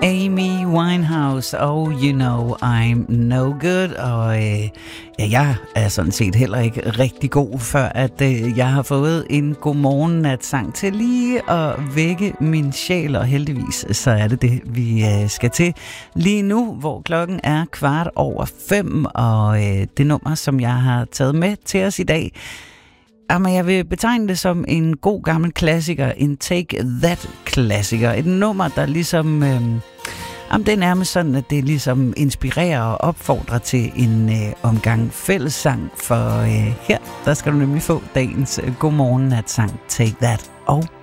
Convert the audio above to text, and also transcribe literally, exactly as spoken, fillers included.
Amy Winehouse, og You Know I'm No Good. Og øh, ja, jeg er sådan set heller ikke rigtig god, før at øh, jeg har fået en godmorgen-nat-sang til lige at vække min sjæl, og heldigvis så er det det, vi øh, skal til lige nu, hvor klokken er kvart over fem, og øh, det nummer, som jeg har taget med til os i dag, jamen, jeg vil betegne det som en god gammel klassiker, en Take That-klassiker. Et nummer, der ligesom... Øh, jamen, det er nærmest sådan, at det ligesom inspirerer og opfordrer til en øh, omgang fællessang. For øh, her, der skal du nemlig få dagens øh, godmorgen-nat-sang Take That. Og